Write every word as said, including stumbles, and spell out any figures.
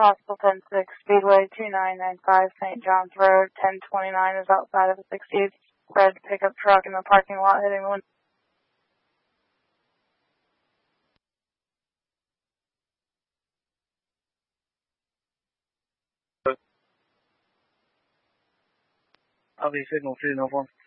Possible ten six, Speedway two nine nine five, Saint John's Road, ten twenty-nine is outside of the sixtieth. Red pickup truck in the parking lot hitting one. I'll be signal three, no form.